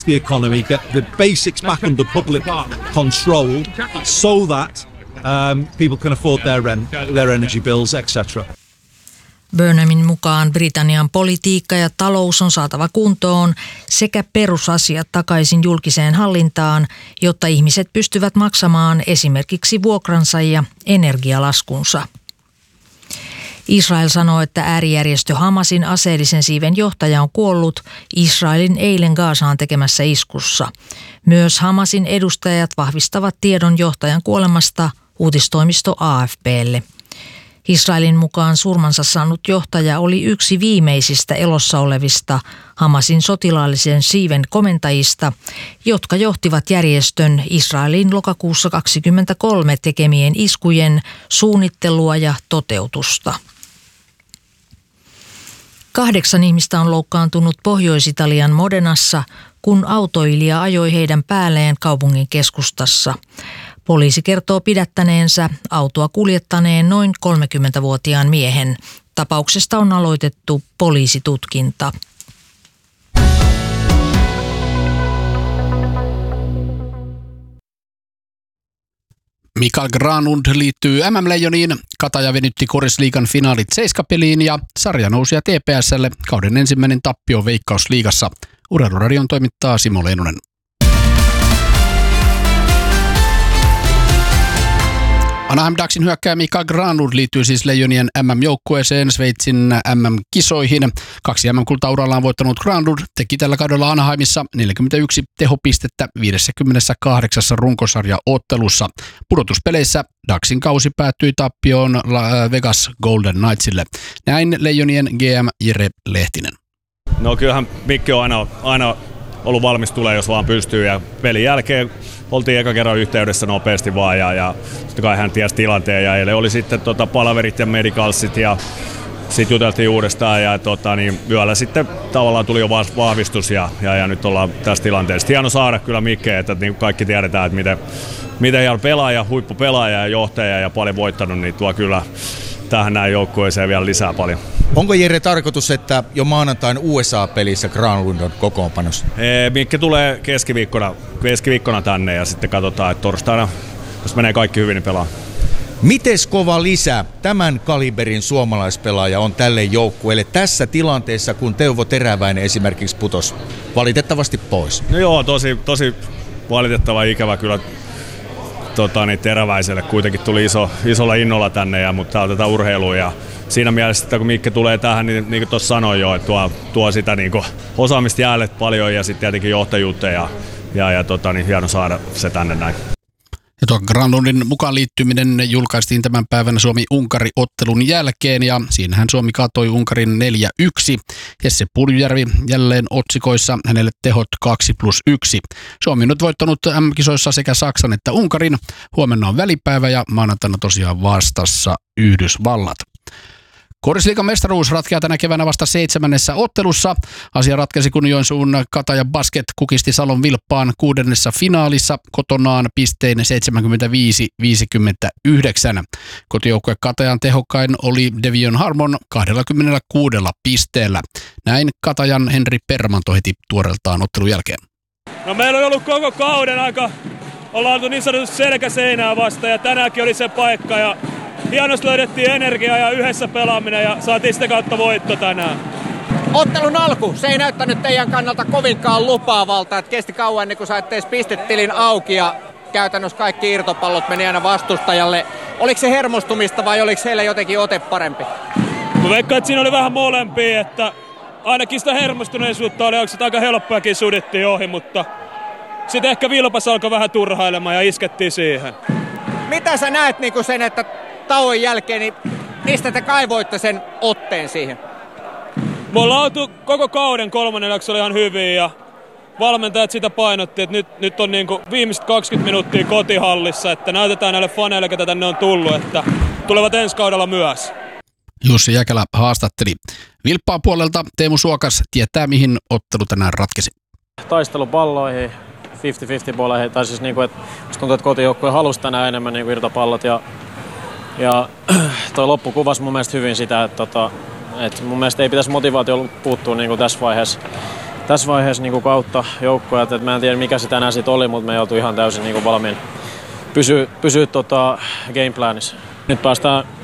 the economy, get the basics back under public control so that people can afford their rent, their energy bills, etc. Burnhamin mukaan Britannian politiikka ja talous on saatava kuntoon sekä perusasiat takaisin julkiseen hallintaan, jotta ihmiset pystyvät maksamaan esimerkiksi vuokransa ja energialaskunsa. Israel sanoo, että äärijärjestö Hamasin aseellisen siiven johtaja on kuollut Israelin eilen Gazaan tekemässä iskussa. Myös Hamasin edustajat vahvistavat tiedon johtajan kuolemasta uutistoimisto AFP:lle. Israelin mukaan surmansa saanut johtaja oli yksi viimeisistä elossa olevista Hamasin sotilaallisen siiven komentajista, jotka johtivat järjestön Israelin lokakuussa 2023 tekemien iskujen suunnittelua ja toteutusta. 8 ihmistä on loukkaantunut Pohjois-Italian Modenassa, kun autoilija ajoi heidän päälleen kaupungin keskustassa. Poliisi kertoo pidättäneensä autoa kuljettaneen noin 30-vuotiaan miehen. Tapauksesta on aloitettu poliisitutkinta. Mikael Granlund liittyy MM-leijoniin, Kataja venytti Korisliigan finaalit 7-peliin ja sarjanousuja TPS:lle kauden ensimmäinen tappio Veikkausliigassa. Urheiluradion toimittaa Simo Leinonen. Anaheim Ducksin hyökkääjä Mikael Granlund liittyy siis Leijonien MM-joukkueeseen Sveitsin MM-kisoihin. 2 MM-kultauralla on voittanut Granlund teki tällä kaudella Anaheimissa 41 tehopistettä 58 runkosarjaottelussa. Pudotuspeleissä Ducksin kausi päättyi tappioon Vegas Golden Knightsille. Näin Leijonien GM Jere Lehtinen. No kyllähän Mikki on aina ollut valmis tulee, jos vaan pystyy, ja pelin jälkeen oltiin eka kerran yhteydessä nopeasti vaan ja sitten kai hän tiesi tilanteen ja eilen oli sitten palaverit ja medicalsit ja sitten juteltiin uudestaan ja yöllä sitten tavallaan tuli jo vahvistus ja nyt ollaan tässä tilanteessa. Hieno saada kyllä Mikke, että niin kuin kaikki tiedetään, että miten hän pelaaja, huippupelaaja ja johtaja ja paljon voittanut, niin tuo kyllä tähän näin joukkueeseen vielä lisää paljon. Onko Jere tarkoitus, että jo USA-pelissä Granlund on kokoonpanossa? Mikke tulee keskiviikkona tänne ja sitten katsotaan, että torstaina, jos menee kaikki hyvin, niin pelaa. Mites kova lisä tämän kaliberin suomalaispelaaja on tälle joukkueelle tässä tilanteessa, kun Teuvo Teräväinen esimerkiksi putosi valitettavasti pois? No joo, tosi valitettava ikävä kyllä. Teräväiselle kuitenkin tuli isolla innolla tänne, mutta otetaan urheilua ja siinä mielessä, että kun Mikke tulee tähän, niin kuin tuossa sanoin jo, että tuo sitä niin kuin osaamista jäälle paljon ja sitten tietenkin johtajuutta ja hieno saada se tänne näin. Ja tuon Granlundin mukaan liittyminen julkaistiin tämän päivänä Suomi-Unkari-ottelun jälkeen ja siinähän Suomi katoi Unkarin 4-1. Jesse Puljujärvi jälleen otsikoissa, hänelle tehot 2+1. Suomi on nyt voittanut M-kisoissa sekä Saksan että Unkarin. Huomenna on välipäivä ja maanantaina tosiaan vastassa Yhdysvallat. Korisliigan mestaruus ratkeaa tänä keväänä vasta 7. ottelussa. Asia ratkesi, kun Joensuun Kataja Basket kukisti Salon Vilppaan 6. finaalissa kotonaan pistein 75-59. Kotijoukkue Katajan tehokkain oli Devion Harmon 26 pisteellä. Näin Katajan Henri Permanto heti tuoreeltaan ottelun jälkeen. No meillä on ollut koko kauden ollaan oltu niin sanotusti selkäseinää vasta ja tänäänkin oli se paikka ja hienosti löydettiin energiaa ja yhdessä pelaaminen ja saatiin sitä kautta voitto tänään. Ottelun alku, se ei näyttänyt teidän kannalta kovinkaan lupaavalta, että kesti kauan ennen kuin saitte edes pistetilin auki ja käytännössä kaikki irtopallot meni aina vastustajalle. Oliko se hermostumista vai oliko heillä jotenkin ote parempi? Mä veikkaan, että siinä oli vähän molempia, että ainakin sitä hermostuneisuutta oli, onko se aika helppoakin sudittiin ohi, mutta sitten ehkä Vilpas alkoi vähän turhailemaan ja iskettiin siihen. Mitä sä näet niin sen, että tauon jälkeen, niin mistä te kaivoitte sen otteen siihen? Me ollaan oltu koko kauden 3. jakso oli ihan hyvin ja valmentajat sitä painotti, että nyt on niin kuin viimeiset 20 minuuttia kotihallissa, että näytetään näille faneille, ketä tänne on tullut, että tulevat ensi kaudella myös. Jussi Jäkelä haastatteli. Vilppaan puolelta Teemu Suokas tietää, mihin ottelu tänään ratkesi. Taistelupalloihin, 50-50 puoleihin, tai siis niinku, että tuntuu, että kotijoukkue halusi tänään enemmän niinku irtopallot ja toi loppu kuvasi mun mielestä hyvin sitä, että mun mielestä ei pitäisi motivaatio puuttua niinku tässä tässä vaiheessa niin kuin kautta joukkoja, että mä en tiedä mikä se tänään sitten oli, mutta me joutui ihan täysin niin kuin valmiin pysyä gameplanissa. Nyt päästään